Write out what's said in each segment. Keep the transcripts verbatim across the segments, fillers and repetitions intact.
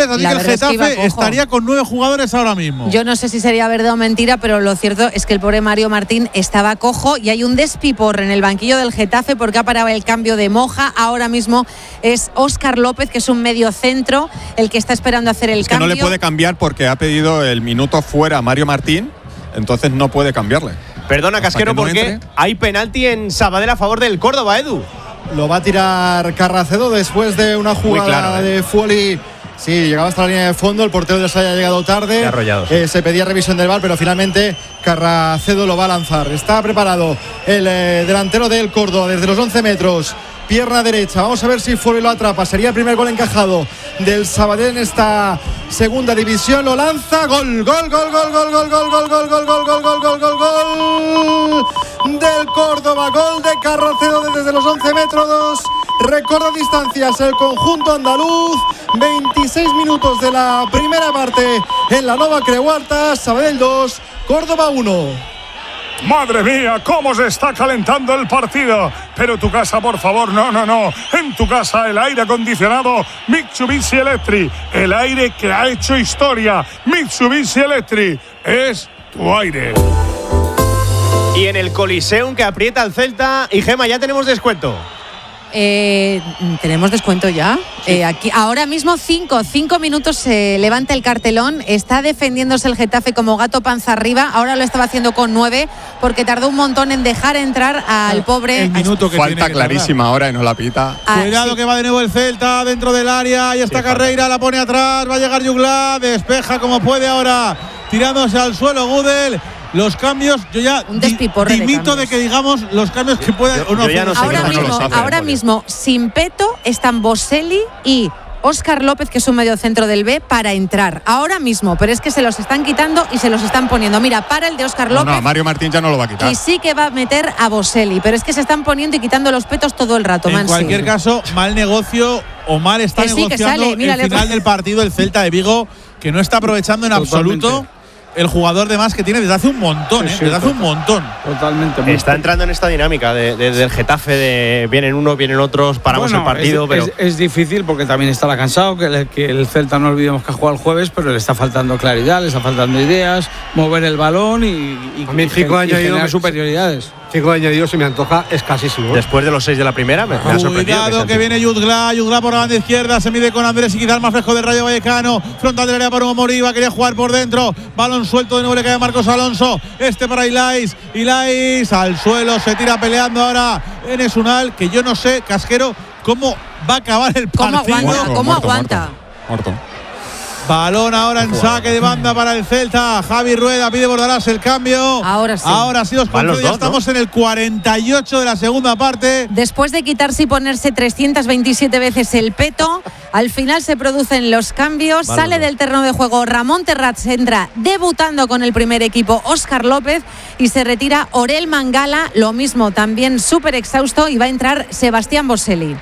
hombres, así La que el verdad es que Getafe iba cojo. estaría con nueve jugadores ahora mismo. Yo no sé si sería verdad o mentira, pero lo cierto es que el pobre Mario Martín estaba cojo y hay un despiporre en el banquillo del Getafe porque ha parado el cambio de Moja. Ahora mismo es Óscar López, que es un medio centro, el que está esperando hacer el es que cambio. no le puede cambiar porque ha pedido el minuto fuera a Mario Martín, entonces no puede cambiarle. Perdona, Hasta Casquero, que no porque entre. hay penalti en Sabadell a favor del Córdoba, Edu. Lo va a tirar Carracedo después de una jugada claro, ¿eh? de Foley. Sí, llegaba hasta la línea de fondo, el portero ya se haya llegado tarde. Qué arrollado, sí. eh, se pedía revisión del V A R, pero finalmente Carracedo lo va a lanzar. Está preparado el eh, delantero del Córdoba desde los once metros. Pierna derecha, vamos a ver si Foley lo atrapa. Sería el primer gol encajado del Sabadell en esta segunda división. Lo lanza, gol, gol, gol, gol, gol, gol, gol, gol, gol, gol, gol, gol, gol, gol, gol, gol del Córdoba, gol de Carracedo desde los once metros. Recorta distancias el conjunto andaluz. veintiséis minutos de la primera parte en la Nova Creuarta. Sabadell dos, Córdoba uno. Madre mía, cómo se está calentando el partido. Pero tu casa, por favor, no, no, no. En tu casa el aire acondicionado Mitsubishi Electric. El aire que ha hecho historia. Mitsubishi Electric es tu aire. Y en el Coliseum que aprieta al Celta. Y Gema, ya tenemos descuento. Eh, ¿Tenemos descuento ya? Sí. Eh, aquí, ahora mismo cinco, cinco minutos se levanta el cartelón. Está defendiéndose el Getafe como gato panza arriba. Ahora lo estaba haciendo con nueve porque tardó un montón en dejar entrar al ah, pobre. El minuto que Falta que clarísima ahora y no la pita. Ah, Cuidado sí. que va de nuevo el Celta dentro del área. Ahí está sí, Carreira, la pone atrás. Va a llegar Jugla, despeja como puede ahora. Tirándose al suelo Gudel. Los cambios, yo ya un despiporre dimito de, de que digamos los cambios que puedan o no hacer. No sé ahora mismo, no hace, ahora mismo, sin Peto, están Boselli y Óscar López, que es un medio centro del B, para entrar. Ahora mismo, pero es que se los están quitando y se los están poniendo. Mira, para el de Óscar López. No, no, Mario Martín ya no lo va a quitar. Y sí que va a meter a Boselli, pero es que se están poniendo y quitando los petos todo el rato, En Mansi. cualquier caso, mal negocio o mal está que sí, negociando que Mira, el final del partido el Celta de Vigo, que no está aprovechando en Totalmente. absoluto el jugador de más que tiene desde hace un montón, sí, ¿eh? sí, desde hace un montón. Totalmente. Está poco. entrando en esta dinámica de, de, del Getafe, de vienen unos, vienen otros, paramos bueno, el partido. Es, pero es, es difícil porque también estará cansado, que el, que el Celta no olvidemos que ha jugado el jueves, pero le está faltando claridad, le está faltando ideas, mover el balón y, y, a mí cinco y, y generar me, superioridades. Cinco añadidos se me antoja escasísimo. Después de los seis de la primera, me, me ha sorprendido. Cuidado que, que viene Yudgla, Yudgla por la banda izquierda, se mide con Andrés y quizás más fresco del Rayo Vallecano. Frontal del área para Hugo Moriba, quería jugar por dentro. Balón suelto, de nuevo le cae a Marcos Alonso. Este para Ilais. Ilais al suelo, se tira peleando ahora Enes Unal, que yo no sé, Casquero, cómo va a acabar el partido. ¿Cómo aguanta? Muerto, ¿Cómo muerto, aguanta? Muerto. muerto. Balón ahora en saque de banda para el Celta. Javi Rueda pide Bordalás el cambio. Ahora sí. Ahora sí, los los ya dos, estamos ¿no? en el cuarenta y ocho de la segunda parte. Después de quitarse y ponerse trescientas veintisiete veces el peto, al final se producen los cambios. Vale, sale del terreno de juego Ramón Terrats, entra debutando con el primer equipo Óscar López y se retira Orel Mangala, lo mismo, también súper exhausto, y va a entrar Sebastián Boselli.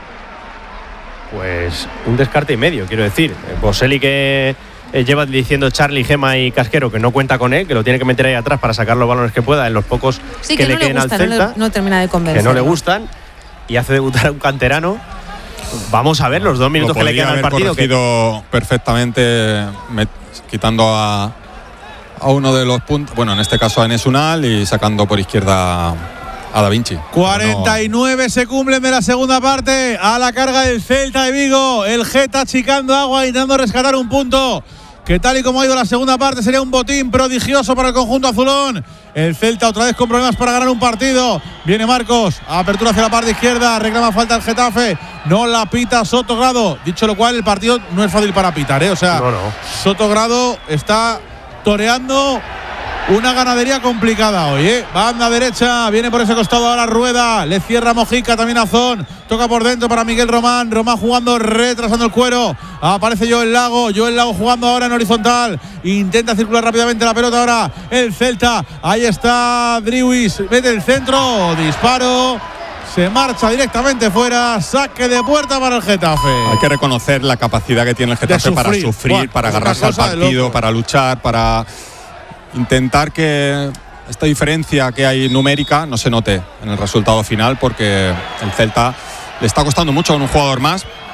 Pues un descarte y medio, quiero decir. Boselli, que eh, lleva diciendo Charlie, Gema y Casquero que no cuenta con él, que lo tiene que meter ahí atrás para sacar los balones que pueda en los pocos sí, que, que le no queden le gusta, al Celta. No, le, no termina de convencer. Que no le gustan y hace debutar a un canterano. Vamos a ver los dos minutos que le quedan al partido. Que perfectamente met, quitando a, a uno de los puntos, bueno, en este caso a Enes Unal, y sacando por izquierda a Da Vinci. cuarenta y nueve no. se cumplen de la segunda parte. A la carga del Celta de Vigo. El Geta achicando agua y intentando rescatar un punto que, tal y como ha ido la segunda parte, sería un botín prodigioso para el conjunto azulón. El Celta otra vez con problemas para ganar un partido. Viene Marcos, apertura hacia la parte izquierda, reclama falta el Getafe, no la pita Sotogrado. Dicho lo cual, el partido no es fácil para pitar, ¿eh? O sea, no, no. Sotogrado está toreando una ganadería complicada hoy, ¿eh? Banda derecha, viene por ese costado ahora Rueda, le cierra Mojica, también Azón, toca por dentro para Miguel Román, Román jugando, retrasando el cuero, aparece Joel Lago, Joel Lago jugando ahora en horizontal, intenta circular rápidamente la pelota ahora el Celta, ahí está Driwis, mete el centro, disparo, se marcha directamente fuera, saque de puerta para el Getafe. Hay que reconocer la capacidad que tiene el Getafe para sufrir, bueno, para agarrarse al partido, para luchar, para intentar que esta diferencia que hay numérica no se note en el resultado final, porque el Celta le está costando mucho con un jugador más,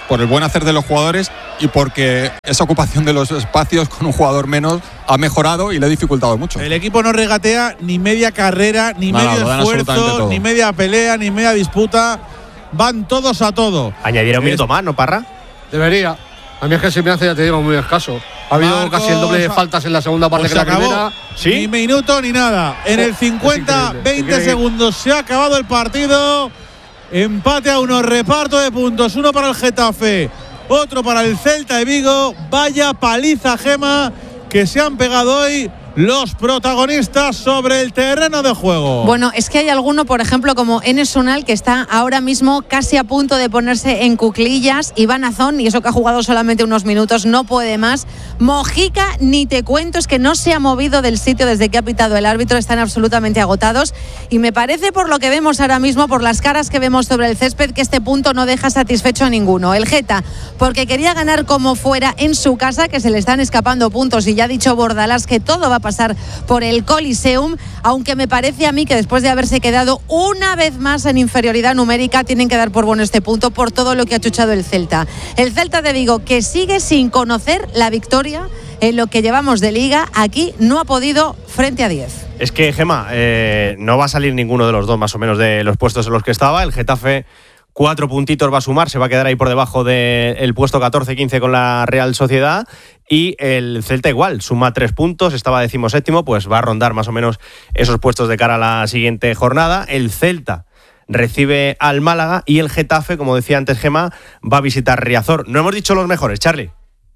por el buen hacer de los jugadores y porque esa ocupación de los espacios con un jugador menos ha mejorado y le ha dificultado mucho. El equipo no regatea ni media carrera, ni Nada, medio esfuerzo, ni media pelea, ni media disputa. Van todos a todo. Añadirá un minuto más, ¿no, Parra? Debería. A mí es que se me hace, ya te digo, muy escaso. Ha habido Marcos, casi el doble de faltas en la segunda parte pues que se la acabó. primera. ¿Sí? Ni minuto ni nada. En el cincuenta, veinte segundos se ha acabado el partido. Empate a uno, reparto de puntos. Uno para el Getafe, otro para el Celta de Vigo. Vaya paliza, Gema, que se han pegado hoy los protagonistas sobre el terreno de juego. Bueno, es que hay alguno, por ejemplo, como Enes Unal, que está ahora mismo casi a punto de ponerse en cuclillas. Iván Azón, y eso que ha jugado solamente unos minutos, no puede más. Mojica, ni te cuento, es que no se ha movido del sitio desde que ha pitado el árbitro. Están absolutamente agotados. Y me parece, por lo que vemos ahora mismo, por las caras que vemos sobre el césped, que este punto no deja satisfecho a ninguno. El Geta, porque quería ganar como fuera en su casa, que se le están escapando puntos, y ya ha dicho Bordalás que todo va a pasar por el Coliseum, aunque me parece a mí que después de haberse quedado una vez más en inferioridad numérica, tienen que dar por bueno este punto por todo lo que ha chuchado el Celta. El Celta de Vigo, que sigue sin conocer la victoria en lo que llevamos de Liga, aquí no ha podido frente a diez. Es que, Gema, eh, no va a salir ninguno de los dos más o menos de los puestos en los que estaba. El Getafe cuatro puntitos va a sumar, se va a quedar ahí por debajo del puesto catorce quince con la Real Sociedad, y el Celta igual, suma tres puntos, estaba decimoséptimo, pues va a rondar más o menos esos puestos de cara a la siguiente jornada. El Celta recibe al Málaga y el Getafe, como decía antes Gema, va a visitar Riazor. No hemos dicho los mejores, Charlie.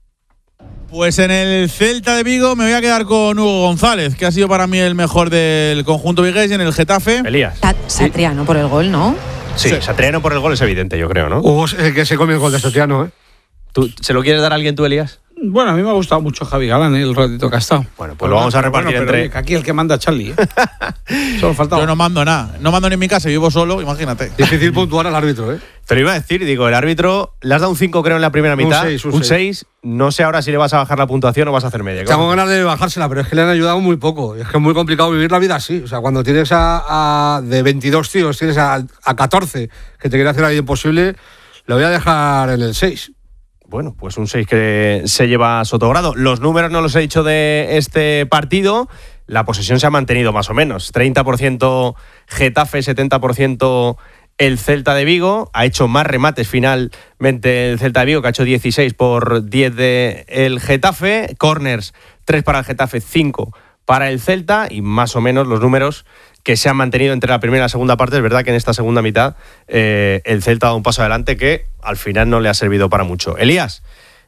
Pues en el Celta de Vigo me voy a quedar con Hugo González, que ha sido para mí el mejor del conjunto vigués. Y en el Getafe, Elías. Satriano por el gol, ¿no? Sí, sí, Satriano por el gol es evidente, yo creo, ¿no? Hugo es el que se come el gol de Satriano, ¿eh? ¿Tú, ¿Se lo quieres dar a alguien tú, Elías? Bueno, a mí me ha gustado mucho Javi Galán, ¿eh? El ratito que ha estado. Bueno, pues lo vamos a repartir bueno, entre… Oye, que aquí el que manda Charlie, ¿eh? Solo faltaba. yo no mando nada. No mando ni en mi casa, vivo solo, imagínate. Difícil puntuar al árbitro, ¿eh? Te lo iba a decir, digo, el árbitro le has dado un cinco creo en la primera mitad, un seis, un un seis, no sé ahora si le vas a bajar la puntuación o vas a hacer media. Tengo ganas de bajársela, pero es que le han ayudado muy poco. Es que es muy complicado vivir la vida así. O sea, cuando tienes a, a de veintidós tíos, tienes a, a catorce que te quiere hacer la vida imposible, le voy a dejar en el seis. Bueno, pues un seis que se lleva Sotogrado. Los números no los he dicho de este partido. La posesión se ha mantenido más o menos. treinta por ciento Getafe, setenta por ciento el Celta de Vigo. Ha hecho más remates finalmente el Celta de Vigo, que ha hecho dieciséis por diez de el Getafe. Corners, tres para el Getafe, cinco para el Celta. Y más o menos los números que se han mantenido entre la primera y la segunda parte. Es verdad que en esta segunda mitad eh, el Celta ha dado un paso adelante que al final no le ha servido para mucho. Elías,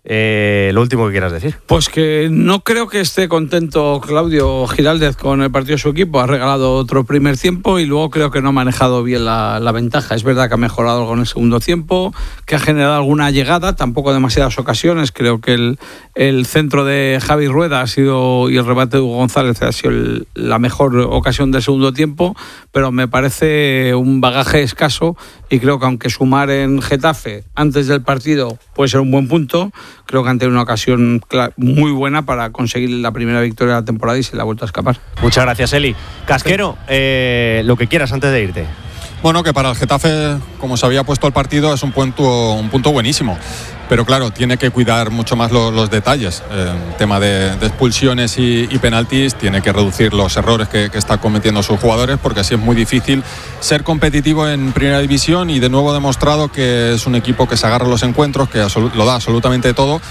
eh, lo último que quieras decir. Pues que no creo que esté contento Claudio Giraldez con el partido de su equipo. Ha regalado otro primer tiempo y luego creo que no ha manejado bien la, la ventaja. Es verdad que ha mejorado algo en el segundo tiempo, que ha generado alguna llegada, tampoco demasiadas ocasiones. Creo que el, el centro de Javi Rueda ha sido, y el remate de Hugo González ha sido el, la mejor ocasión del segundo tiempo, pero me parece un bagaje escaso y creo que aunque sumar en Getafe antes del partido puede ser un buen punto, creo que han tenido una ocasión muy buena para conseguir la primera victoria de la temporada y se la ha vuelto a escapar. Muchas gracias, Eli. Casquero, eh, lo que quieras antes de irte. Bueno, que para el Getafe, como se había puesto el partido, es un punto, un punto buenísimo. Pero claro, tiene que cuidar mucho más los, los detalles. El eh, tema de, de expulsiones y, y penaltis, tiene que reducir los errores que, que están cometiendo sus jugadores, porque así es muy difícil ser competitivo en Primera División, y de nuevo ha demostrado que es un equipo que se agarra a los encuentros, que absolut- lo da absolutamente todo.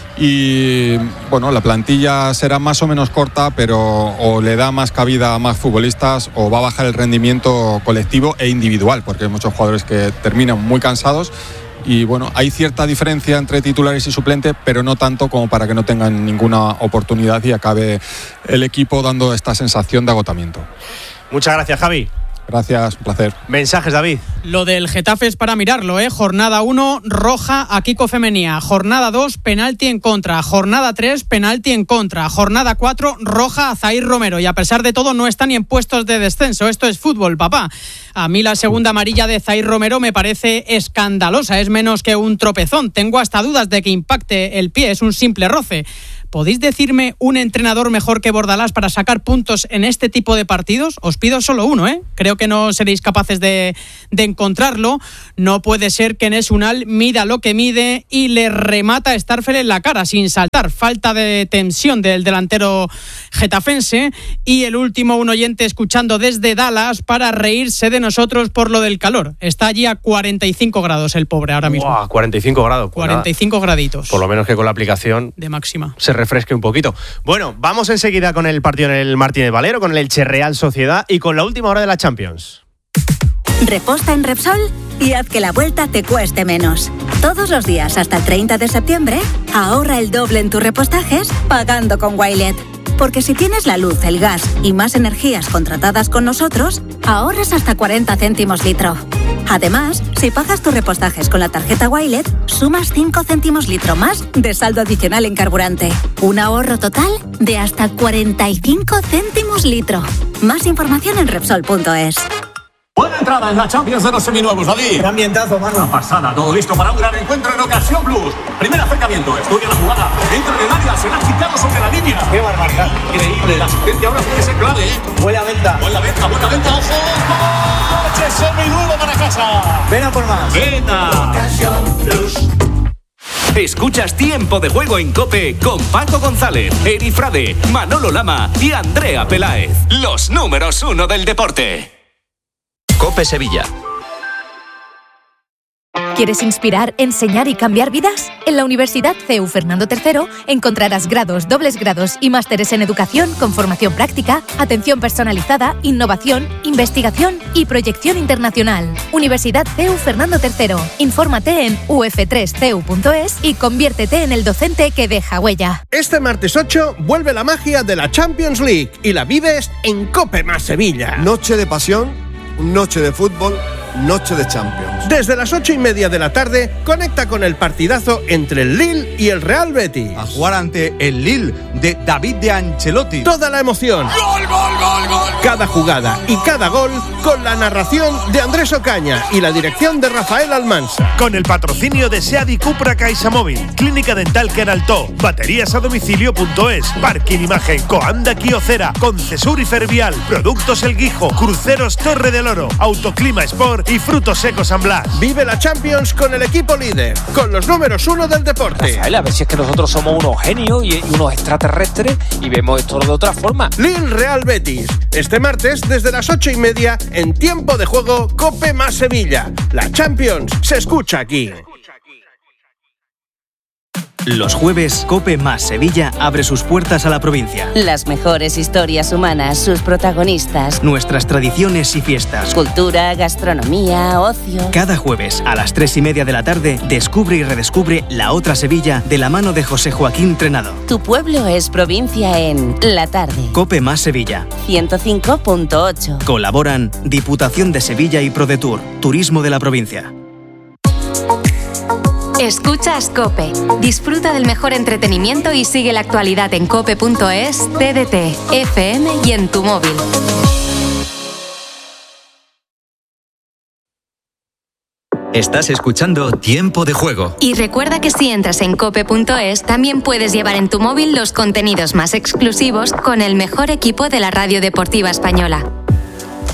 Y bueno, la plantilla será más o menos corta, pero o le da más cabida a más futbolistas o va a bajar el rendimiento colectivo e individual, porque hay muchos jugadores que terminan muy cansados. Y bueno, hay cierta diferencia entre titulares y suplentes, pero no tanto como para que no tengan ninguna oportunidad y acabe el equipo dando esta sensación de agotamiento. Muchas gracias, Javi. Gracias, un placer. Mensajes, David. Lo del Getafe es para mirarlo, ¿eh? Jornada uno, roja a Kiko Femenía. Jornada dos, penalti en contra. Jornada tres, penalti en contra. Jornada cuatro, roja a Zair Romero. Y a pesar de todo no está ni en puestos de descenso. Esto es fútbol, papá. A mí la segunda amarilla de Zair Romero me parece escandalosa. Es menos que un tropezón. Tengo hasta dudas de que impacte el pie. Es un simple roce. ¿podéis decirme un entrenador mejor que Bordalás para sacar puntos en este tipo de partidos? Os pido solo uno, ¿eh? Creo que no seréis capaces de, de encontrarlo. No puede ser que Enes Unal mida lo que mide y le remata a Starfel en la cara sin saltar. Falta de tensión del delantero getafense. Y el último, un oyente escuchando desde Dallas para reírse de nosotros por lo del calor. Está allí a cuarenta y cinco grados el pobre ahora mismo. Wow, cuarenta y cinco grados. cuarenta y cinco graditos. Por lo menos que con la aplicación de máxima se refresque un poquito. Bueno, vamos enseguida con el partido en el Martínez Valero, con el Elche Real Sociedad y con la última hora de la Champions. Reposta en Repsol y haz que la vuelta te cueste menos. Todos los días hasta el treinta de septiembre, ahorra el doble en tus repostajes pagando con Wilet. Porque si tienes la luz, el gas y más energías contratadas con nosotros, ahorras hasta cuarenta céntimos litro. Además, si pagas tus repostajes con la tarjeta Wilet, sumas cinco céntimos litro más de saldo adicional en carburante. Un ahorro total de hasta cuarenta y cinco céntimos litro. Más información en Repsol punto es. Buena entrada en la Champions de los seminuevos, David. Gran ambientazo, mano. Una pasada, todo listo para un gran encuentro en Ocasión Plus. Primer acercamiento, estudia la jugada. Entra en el área, será quitado sobre la línea. Qué barbaridad. Increíble, la asistencia ahora puede ser clave, ¿eh? Buena venta. Buena venta, buena venta, ojo. ¡Coche seminuevo para casa! Ven a por más. Venta. Ocasión Plus. Escuchas Tiempo de Juego en COPE con Paco González, Eri Frade, Manolo Lama y Andrea Peláez. Los números uno del deporte. COPE Sevilla. ¿Quieres inspirar, enseñar y cambiar vidas? En la Universidad C E U Fernando tercero encontrarás grados, dobles grados y másteres en educación con formación práctica, atención personalizada, innovación, investigación y proyección internacional. Universidad C E U Fernando tercero. Infórmate en u f tres c e u punto es y conviértete en el docente que deja huella. Este martes ocho vuelve la magia de la Champions League y la vives en COPE más Sevilla. Noche de pasión, noche de fútbol, noche de Champions. Desde las ocho y media de la tarde, conecta con el partidazo entre el Lille y el Real Betis. A jugar ante el Lille de David de Ancelotti. Toda la emoción. ¡Gol, gol, gol, gol! Cada jugada y cada gol con la narración de Andrés Ocaña y la dirección de Rafael Almansa. Con el patrocinio de Seat y Cupra CaixaMóvil, Clínica Dental Queraltó, Baterías a Domicilio punto es, Parking Imagen, Coanda Kiocera, Concesur y Fervial, Productos El Guijo, Cruceros Torre del Oro, Autoclima Sport y Frutos Secos San Blas. Vive la Champions con el equipo líder, con los números uno del deporte. Rafael, a ver si es que nosotros somos unos genios y, y unos extraterrestres y vemos esto de otra forma. Lille Real Betis, este martes desde las ocho y media en Tiempo de Juego COPE más Sevilla. La Champions se escucha aquí. Los jueves, COPE más Sevilla abre sus puertas a la provincia. Las mejores historias humanas, sus protagonistas. Nuestras tradiciones y fiestas. Cultura, gastronomía, ocio. Cada jueves, a las tres y media de la tarde, descubre y redescubre la otra Sevilla de la mano de José Joaquín Trenado. Tu pueblo es provincia en La Tarde. COPE más Sevilla. ciento cinco punto ocho. Colaboran Diputación de Sevilla y ProDetour, Turismo de la Provincia. Escuchas COPE. Disfruta del mejor entretenimiento y sigue la actualidad en cope punto es, T D T, F M y en tu móvil. Estás escuchando Tiempo de Juego. Y recuerda que si entras en cope punto es, también puedes llevar en tu móvil los contenidos más exclusivos con el mejor equipo de la radio deportiva española.